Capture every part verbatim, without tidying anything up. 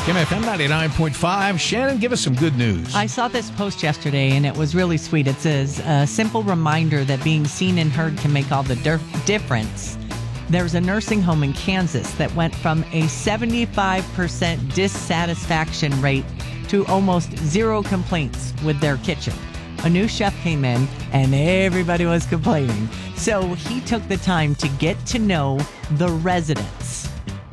Kim F M ninety-nine point five. Shannon, give us some good news. I saw this post yesterday, and it was really sweet. It says, a simple reminder that being seen and heard can make all the dif- difference. There's a nursing home in Kansas that went from a seventy-five percent dissatisfaction rate to almost zero complaints with their kitchen. A new chef came in, and everybody was complaining. So he took the time to get to know the residents.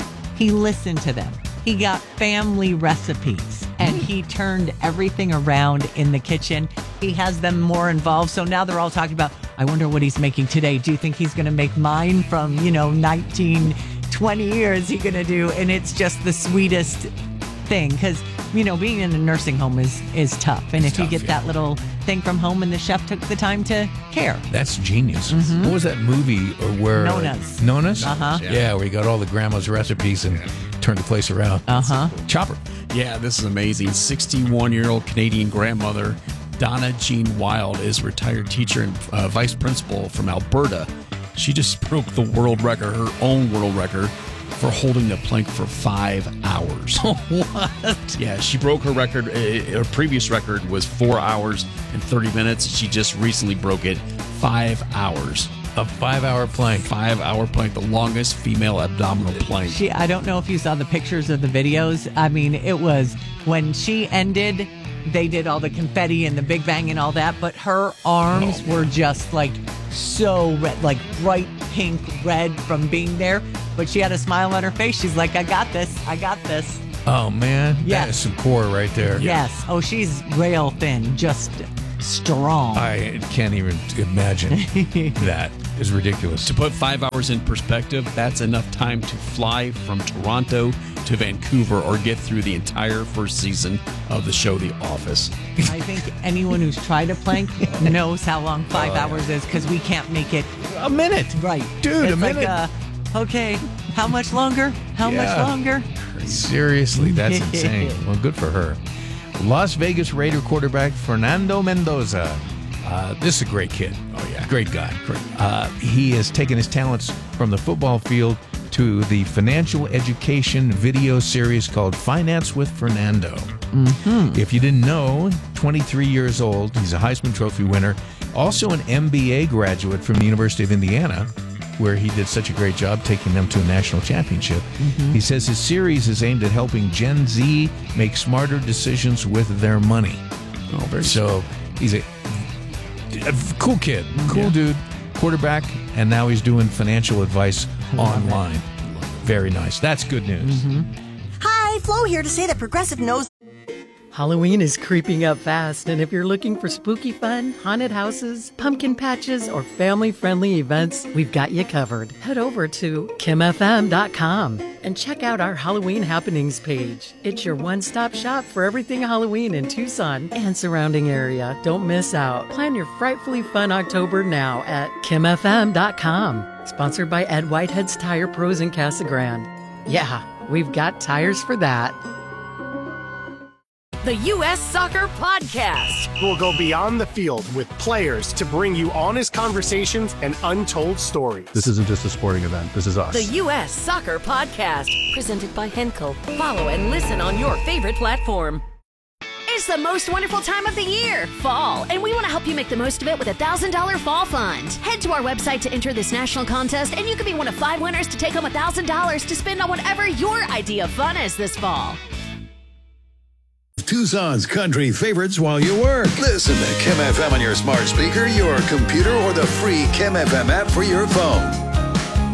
He listened to them. He got family recipes, and he turned everything around in the kitchen. He has them more involved. So now they're all talking about, I wonder what he's making today. Do you think he's going to make mine from, you know, nineteen, twenty years he going to do? And it's just the sweetest thing because, you know, being in a nursing home is, is tough. And It's if you tough, get yeah. that little thing from home and the chef took the time to care. That's genius. What was that movie uh, where... Nona's. Nona's? Uh-huh. Yeah. yeah, where he got all the grandma's recipes and turned the place around. Uh-huh. Chopper. Yeah, this is amazing. sixty-one-year-old Canadian grandmother Donna Jean Wild is a retired teacher and uh, vice principal from Alberta. She just broke the world record, her own world record, for holding the plank for five hours. What? Yeah, she broke her record. Uh, her previous record was four hours and thirty minutes. She just recently broke it five hours. A five-hour plank. Five-hour plank, the longest female abdominal plank. She, I don't know if you saw the pictures of the videos. I mean, it was when she ended, they did all the confetti and the Big Bang and all that, but her arms Oh. were just like so red, like bright pink red from being there. But she had a smile on her face. She's like, I got this. I got this. Oh, man. Yes. That is some core right there. Yes. Oh, she's rail thin, just strong. I can't even imagine. That is ridiculous. To put five hours in perspective, that's enough time to fly from Toronto to Vancouver or get through the entire first season of the show The Office. I think anyone who's tried a plank knows how long five hours is because we can't make it A minute. right. Dude, it's a like, minute. Uh, okay, how much longer? How Yeah. much longer? Seriously, that's insane. Well, good for her. Las Vegas Raider quarterback Fernando Mendoza. Uh, this is a great kid. Oh, yeah. Great guy. Great. Uh, he has taken his talents from the football field to the financial education video series called Finance with Fernando. Mm-hmm. If you didn't know, twenty-three years old, he's a Heisman Trophy winner, also an M B A graduate from the University of Indiana, where he did such a great job taking them to a national championship. Mm-hmm. He says his series is aimed at helping Gen Z make smarter decisions with their money. Oh, very So he's a, a cool kid, cool Yeah. dude, quarterback, and now he's doing financial advice online. Very nice. That's good news. Hi, Flo here to say that Progressive knows Halloween is creeping up fast, and if you're looking for spooky fun, haunted houses, pumpkin patches, or family-friendly events, we've got you covered. Head over to kim f m dot com and check out our Halloween happenings page. It's your one-stop shop for everything Halloween in Tucson and surrounding area. Don't miss out. Plan your frightfully fun October now at kim f m dot com. Sponsored by Ed Whitehead's Tire Pros in Casa Grande. Yeah, we've got tires for that. The U S Soccer Podcast. We'll go beyond the field with players to bring you honest conversations and untold stories. This isn't just a sporting event. This is us. The U S Soccer Podcast. Presented by Henkel. Follow and listen on your favorite platform. It's the most wonderful time of the year, fall, and we want to help you make the most of it with a one thousand dollars Fall Fund. Head to our website to enter this national contest, and you could be one of five winners to take home one thousand dollars to spend on whatever your idea of fun is this fall. Tucson's country favorites while you work. Listen to Kim F M on your smart speaker, your computer, or the free Kim F M app for your phone.